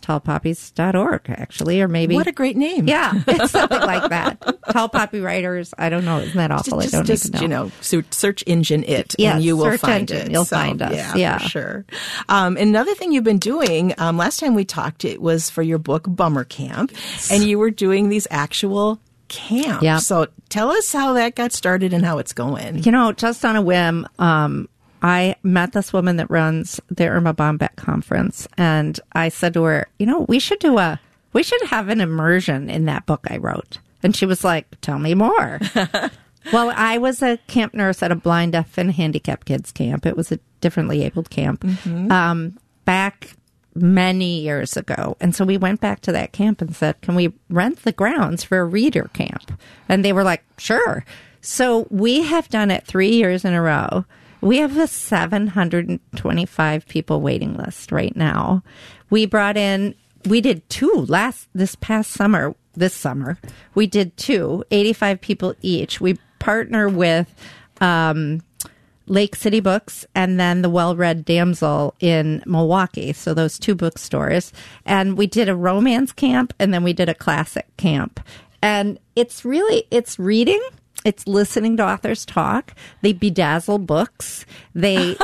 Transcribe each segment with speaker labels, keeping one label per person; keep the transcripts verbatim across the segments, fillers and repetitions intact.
Speaker 1: tall poppies dot org, actually, or maybe.
Speaker 2: What a great name.
Speaker 1: Yeah, it's something like that. Tall Poppy Writers. I don't know. Isn't that awful?
Speaker 2: Just,
Speaker 1: I don't
Speaker 2: just,
Speaker 1: even know.
Speaker 2: you know, so search engine it,
Speaker 1: Yes,
Speaker 2: and you will
Speaker 1: search
Speaker 2: find
Speaker 1: engine,
Speaker 2: it.
Speaker 1: you'll
Speaker 2: So,
Speaker 1: find us.
Speaker 2: Yeah,
Speaker 1: Yeah.
Speaker 2: for sure. Um, another thing you've been doing, um, last time we talked, it was for your book, Bummer Camp, and you were doing these actual camps.
Speaker 1: Yeah.
Speaker 2: So tell us how that got started and how it's going.
Speaker 1: You know, just on a whim, um, I met this woman that runs the Irma Bombeck conference, and I said to her, you know, we should do a, we should have an immersion in that book I wrote. And she was like, tell me more. Well, I was a camp nurse at a blind, deaf, and handicapped kids camp. It was a differently abled camp mm-hmm. um, back many years ago. And so we went back to that camp and said, can we rent the grounds for a reader camp? And they were like, sure. So we have done it three years in a row. We have a seven hundred twenty-five people waiting list right now. We brought in, we did two last, this past summer, this summer, we did two, eighty-five people each. We partner with um, Lake City Books and then the Well-Read Damsel in Milwaukee. So those two bookstores. And we did a romance camp and then we did a classic camp. And it's really, it's reading. It's listening to authors talk. They bedazzle books. They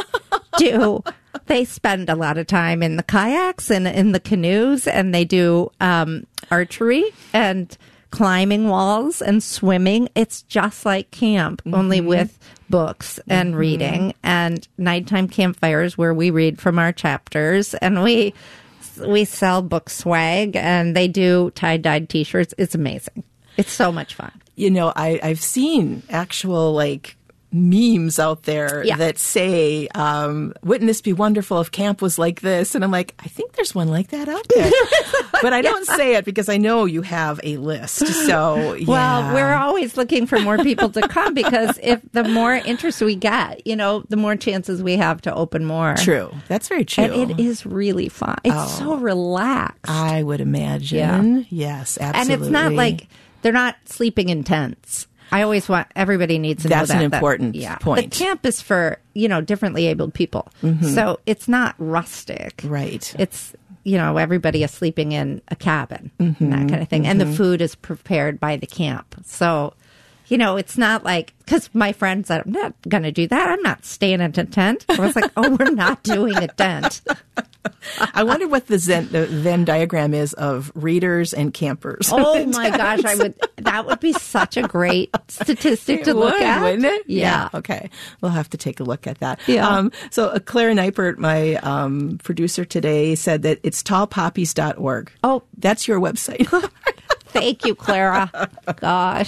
Speaker 1: do. They spend a lot of time in the kayaks and in the canoes, and they do um, archery and climbing walls and swimming. It's just like camp, mm-hmm. only with books and mm-hmm. reading and nighttime campfires where we read from our chapters, and we we sell book swag, and they do tie-dyed T-shirts. It's amazing. It's so much fun.
Speaker 2: You know, I, I've seen actual, like, memes out there
Speaker 1: yeah.
Speaker 2: that say, um, wouldn't this be wonderful if camp was like this? And I'm like, I think there's one like that out there. But I don't yeah. say it because I know you have a list. So, yeah.
Speaker 1: Well, we're always looking for more people to come because if the more interest we get, you know, the more chances we have to open more.
Speaker 2: True. That's very true.
Speaker 1: And it is really fun. It's oh, so relaxed.
Speaker 2: I would imagine. Yeah. Yes, absolutely.
Speaker 1: And it's not like they're not sleeping in tents. I always want, everybody needs to
Speaker 2: That's
Speaker 1: know that.
Speaker 2: That's an important
Speaker 1: that, yeah.
Speaker 2: point.
Speaker 1: The camp is for, you know, differently abled people. Mm-hmm. So it's not rustic.
Speaker 2: Right.
Speaker 1: It's, you know, everybody is sleeping in a cabin,
Speaker 2: mm-hmm.
Speaker 1: and that kind of thing.
Speaker 2: Mm-hmm.
Speaker 1: And the food is prepared by the camp. So, you know, it's not like, because my friend said, I'm not going to do that. I'm not staying in a tent. I was like, oh, we're not doing a tent.
Speaker 2: I wonder what the Zen, the Venn diagram is of readers and campers.
Speaker 1: Oh my gosh, I would. That would be such a great statistic to
Speaker 2: it
Speaker 1: look
Speaker 2: would,
Speaker 1: at,
Speaker 2: wouldn't it?
Speaker 1: Yeah.
Speaker 2: yeah. Okay, we'll have to take a look at that.
Speaker 1: Yeah.
Speaker 2: Um, so uh, Claire Neipert, my um, producer today, said that it's tall poppies dot org.
Speaker 1: Oh,
Speaker 2: that's your website.
Speaker 1: Thank you, Clara. Gosh.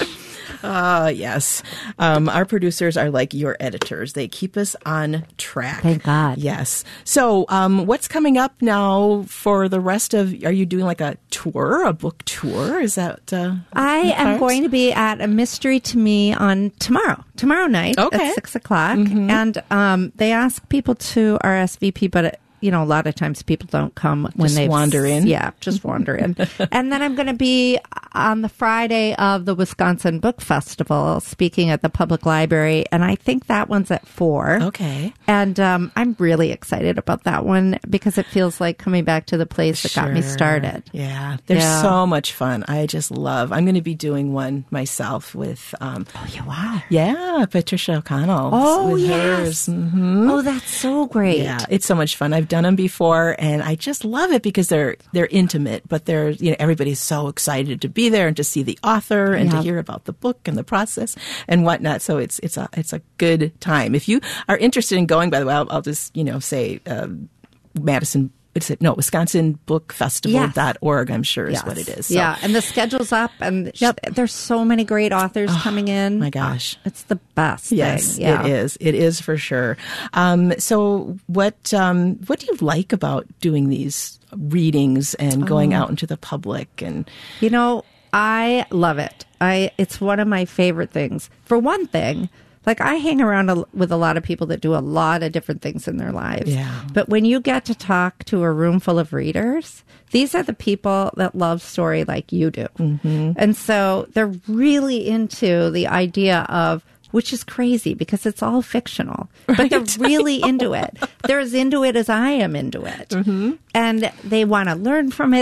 Speaker 2: Uh, yes. Um, our producers are like your editors. They keep us on track.
Speaker 1: Thank God.
Speaker 2: Yes. So um, what's coming up now for the rest of, are you doing like a tour, a book tour? Is that uh,
Speaker 1: I am going to be at A Mystery to Me on tomorrow, tomorrow night
Speaker 2: okay.
Speaker 1: at six o'clock.
Speaker 2: Mm-hmm.
Speaker 1: And um, they ask people to R S V P, but it, you know, a lot of times people don't come when they
Speaker 2: wander in.
Speaker 1: Yeah, just wander in. And then I'm going to be on the Friday of the Wisconsin Book Festival speaking at the public library. And I think that one's at four.
Speaker 2: Okay.
Speaker 1: And um, I'm really excited about that one because it feels like coming back to the place that
Speaker 2: sure.
Speaker 1: got me started.
Speaker 2: Yeah. They're
Speaker 1: yeah.
Speaker 2: so much fun. I just love, I'm going to be doing one myself with, um,
Speaker 1: oh, you are?
Speaker 2: Yeah, Patricia O'Connell.
Speaker 1: Oh,
Speaker 2: with
Speaker 1: yes.
Speaker 2: hers. Mm-hmm.
Speaker 1: Oh, that's so great.
Speaker 2: Yeah, it's so much fun. I've done them before, and I just love it because they're they're intimate, but they're, you know, everybody's so excited to be there and to see the author and
Speaker 1: yeah.
Speaker 2: to hear about the book and the process and whatnot. So it's it's a it's a good time. If you are interested in going, by the way, I'll, I'll just you know say um, Madison. It's it no Wisconsin Book Festival dot org, I'm sure is
Speaker 1: yes.
Speaker 2: what it is. So.
Speaker 1: Yeah, and the schedule's up, and yep. there's so many great authors
Speaker 2: oh,
Speaker 1: coming in.
Speaker 2: My gosh,
Speaker 1: it's the best.
Speaker 2: Yes,
Speaker 1: thing. Yeah.
Speaker 2: it is. It is for sure. Um, so, what um, what do you like about doing these readings and going oh. out into the public? And
Speaker 1: you know, I love it. I it's one of my favorite things. For one thing. Like, I hang around a, with a lot of people that do a lot of different things in their lives.
Speaker 2: Yeah.
Speaker 1: But when you get to talk to a room full of readers, these are the people that love story like you do.
Speaker 2: Mm-hmm.
Speaker 1: And so they're really into the idea of, which is crazy because it's all fictional, but
Speaker 2: right.
Speaker 1: they're really into it. They're as into it as I am into it.
Speaker 2: Mm-hmm.
Speaker 1: And they want to learn from it.